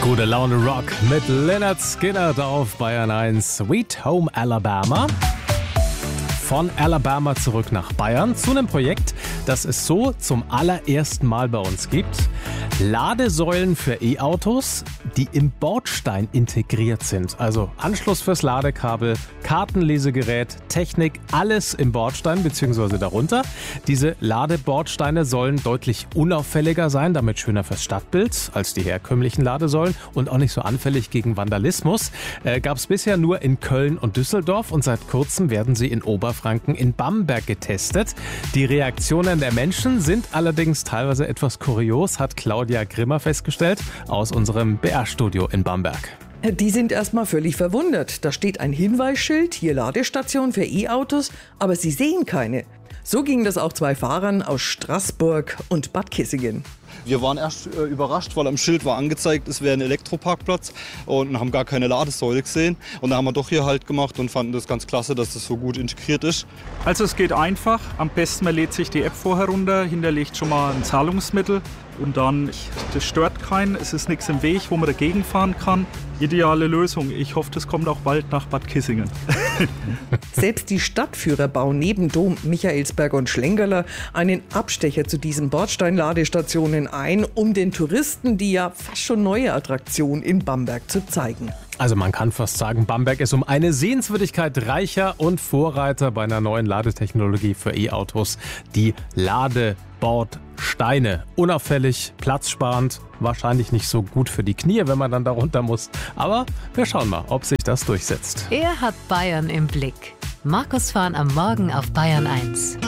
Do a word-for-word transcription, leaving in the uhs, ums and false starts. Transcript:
Gute Laune Rock mit Lynyrd Skynyrd auf Bayern eins. Sweet Home Alabama. Von Alabama zurück nach Bayern zu einem Projekt, das es so zum allerersten Mal bei uns gibt. Ladesäulen für E-Autos, die im Bordstein integriert sind. Also Anschluss fürs Ladekabel, Kartenlesegerät, Technik, alles im Bordstein bzw. darunter. Diese Ladebordsteine sollen deutlich unauffälliger sein, damit schöner fürs Stadtbild als die herkömmlichen Ladesäulen und auch nicht so anfällig gegen Vandalismus. Äh, gab es bisher nur in Köln und Düsseldorf und seit kurzem werden sie in Oberfranken in Bamberg getestet. Die Reaktionen der Menschen sind allerdings teilweise etwas kurios, hat Claudia Grimmer festgestellt aus unserem B R-Studio in Bamberg. Die sind erstmal völlig verwundert. Da steht ein Hinweisschild, hier Ladestation für E-Autos, aber sie sehen keine. So ging das auch zwei Fahrern aus Straßburg und Bad Kissingen. Wir waren erst äh, überrascht, weil am Schild war angezeigt, es wäre ein Elektroparkplatz und haben gar keine Ladesäule gesehen. Und da haben wir doch hier halt gemacht und fanden das ganz klasse, dass das so gut integriert ist. Also es geht einfach. Am besten man lädt sich die App vorher runter, hinterlegt schon mal ein Zahlungsmittel und dann, das stört keinen, es ist nichts im Weg, wo man dagegen fahren kann. Ideale Lösung. Ich hoffe, das kommt auch bald nach Bad Kissingen. Selbst die Stadtführer bauen neben Dom, Michaelsberg und Schlengerler einen Abstecher zu diesen Bordsteinladestationen ein, um den Touristen die ja fast schon neue Attraktion in Bamberg zu zeigen. Also man kann fast sagen, Bamberg ist um eine Sehenswürdigkeit reicher und Vorreiter bei einer neuen Ladetechnologie für E-Autos. Die Ladebordsteine. Unauffällig, platzsparend, wahrscheinlich nicht so gut für die Knie, wenn man dann da runter muss. Aber wir schauen mal, ob sich das durchsetzt. Er hat Bayern im Blick. Markus Fahn am Morgen auf Bayern eins.